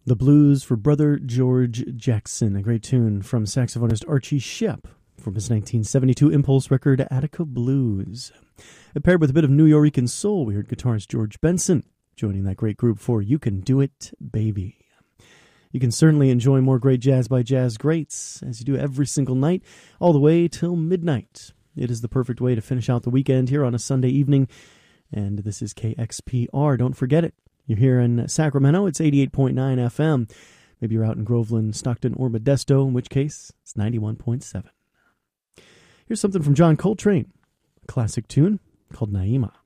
The Blues for Brother George Jackson, a great tune from saxophonist Archie Shepp from his 1972 Impulse record Attica Blues. Paired with a bit of Nuyorican soul, we heard guitarist George Benson joining that great group for You Can Do It, Baby. You can certainly enjoy more great jazz by jazz greats, as you do every single night, all the way till midnight. It is the perfect way to finish out the weekend here on a Sunday evening, and this is KXPR. Don't forget it. You're here in Sacramento, it's 88.9 FM. Maybe you're out in Groveland, Stockton, or Modesto, in which case it's 91.7. Here's something from John Coltrane, a classic tune called Naima.